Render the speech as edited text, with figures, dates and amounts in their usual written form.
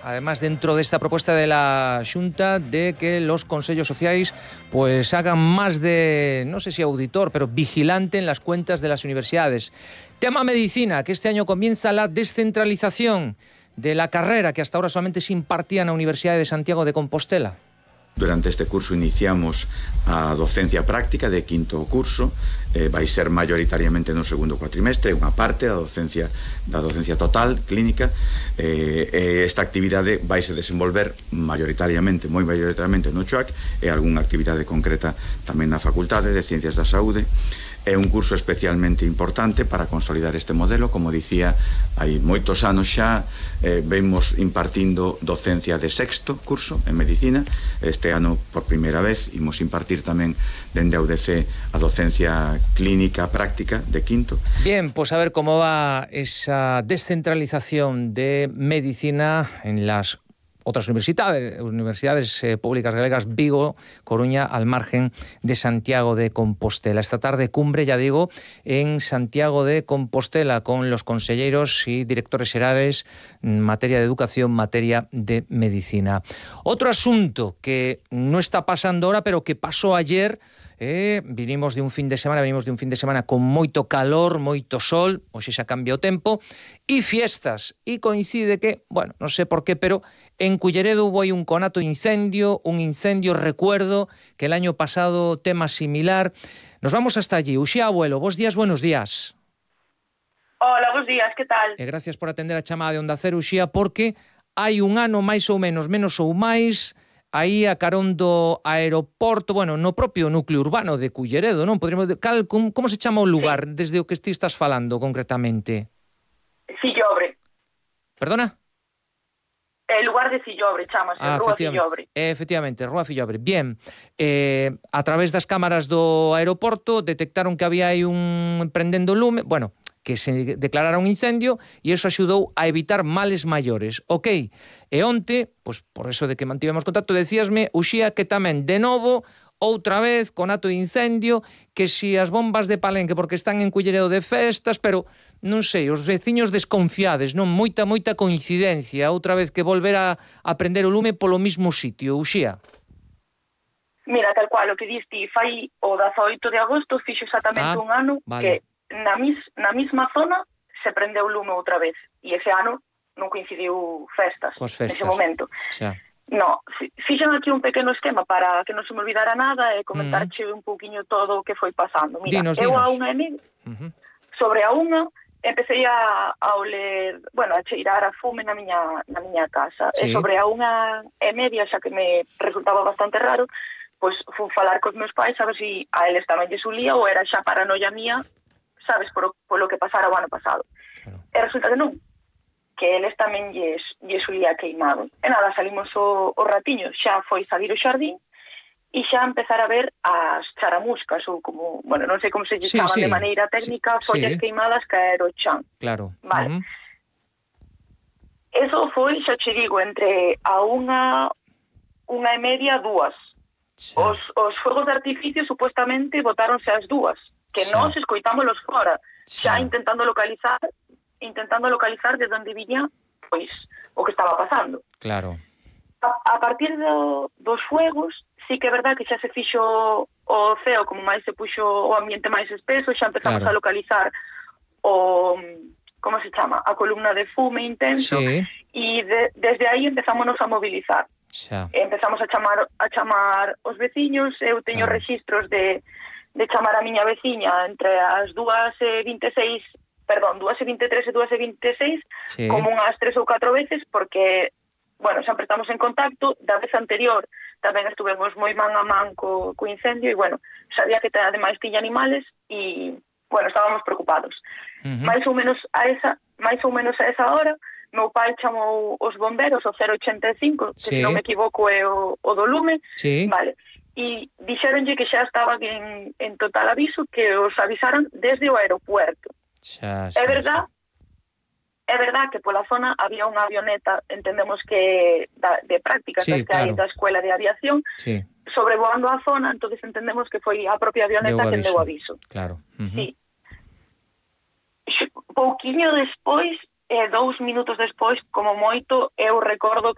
además dentro de esta propuesta de la Xunta de que los consellos sociais pues hagan más de, no sé si auditor, pero vigilante en las cuentas de las universidades. Tema medicina, que este año comienza la descentralización de la carrera que hasta ahora solamente se impartía en la Universidad de Santiago de Compostela. Durante este curso iniciamos a docencia práctica de quinto curso, vai ser maioritariamente no segundo cuatrimestre, unha parte da docencia total, clínica, esta actividade vai se desenvolver maioritariamente, moi maioritariamente no CHOAC e algunha actividade concreta tamén na Facultade de Ciencias da Saúde. É un curso especialmente importante para consolidar este modelo. Como dicía, hai moitos anos xa vemos impartindo docencia de sexto curso en medicina. Este ano, por primeira vez, imos impartir tamén dende a UDC a docencia clínica práctica de quinto. Bien, pues a ver cómo va esa descentralización de medicina en las otras universidades públicas galegas, Vigo, Coruña, al margen de Santiago de Compostela. Esta tarde cumbre, ya digo, en Santiago de Compostela con los conselleiros y directores xerales en materia de educación, materia de medicina. Otro asunto que no está pasando ahora, pero que pasó ayer. Venimos de un fin de semana con moito calor, moito sol, hoxe xa cambia o tempo, e fiestas, e coincide que, bueno, non sei por qué, pero en Culleredo hubo aí un conato incendio, recuerdo que el año pasado tema similar. Nos vamos hasta allí. Uxía Abuelo, buenos días. Hola, bons días, que tal? Gracias por atender a chamada de Onda Cero, Uxía, porque hai un ano máis ou menos ou máis aí a carón do aeroporto, bueno, no propio núcleo urbano de Culleredo, non? Podríamos, como se chama o lugar desde o que ti estás falando concretamente? Sillobre. Perdona? El lugar de Sillobre, chamase, Rúa Sillobre. Efectivamente, Rúa Sillobre. Bien, a través das cámaras do aeroporto detectaron que había aí un prendendo lume, bueno, que se declarara un incendio e iso axudou a evitar males maiores. Ok, e onte, pois por eso de que mantivemos contacto, decíasme, Uxía, que tamén de novo, outra vez, con ato de incendio, que si as bombas de Palenque porque están en Culleredo de festas, pero non sei, os veciños desconfiades, non? Moita coincidencia, outra vez que volver a prender o lume polo mismo sitio, Uxía. Mira, tal cual, o que diste, fai o 18 de agosto, fixo exactamente un ano que na mesma zona se prendeu o lume outra vez, e ese ano non coincidiu festas, nese momento. Xa. No, fixen aquí un pequeno esquema para que non se me olvidara nada e comentarche un pouquiño todo o que foi pasando. Mira, dinos. Eu a unha e media, sobre a unha, empecé a oler, bueno, a cheirar a fume na miña casa. Sí. E sobre a unha e media, xa que me resultaba bastante raro, pois fui falar cos meus pais a ver se a eles tamén lles ulía ou era xa paranoia mía, sabes, por lo que pasara o ano pasado. Claro. E resulta que non, que eles tamén lles ulía queimado. E nada, salimos o ratiño, xa foi salir o xardín e xa empezar a ver as charamuscas ou como, bueno, non sei como se lle chaman de maneira técnica, follas queimadas caer o chan. Claro. Vale. Eso foi, xa che digo, entre a unha e media, dúas. Os fuegos de artificio supuestamente botáronse ás dúas, que nós escoitámolos fora, xa intentando localizar desde onde viña, pois, o que estaba pasando. Claro. A partir dos fuegos, sí que é verdad que xa se fixo o ceo, como máis se puxo o ambiente máis espeso, xa empezamos a localizar como se chama? A columna de fume intenso, e desde aí empezámonos a mobilizar. Empezamos a chamar os veciños. Eu teño rexistros de chamar a miña veciña entre as 2:23 e 2:26, como unhas 3 ou 4 veces, porque, bueno, sempre estamos en contacto. Da vez anterior tamén estuvemos moi man a man co incendio e, bueno, sabía que ademais tiña animales e, bueno, estábamos preocupados. Mais ou menos a esa hora, meu pai chamou os bomberos, o 085, que se non me equivoco é o do lume, vale, e dixeronlle que xa estaban en total aviso, que os avisaran desde o aeropuerto. É verdad que pola zona había unha avioneta, entendemos que de prácticas que hai da Escuela de Aviación, sobrevoando a zona, entonces entendemos que foi a propia avioneta que deu aviso. Claro. Sí. Pouquiño despois, 2 minutos despois, como moito, eu recordo